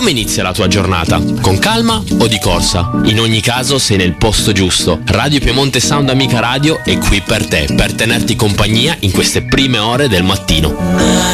Come inizia la tua giornata? Con calma o di corsa? In ogni caso sei nel posto giusto. Radio Piemonte Sound Amica Radio è qui per te, per tenerti compagnia in queste prime ore del mattino.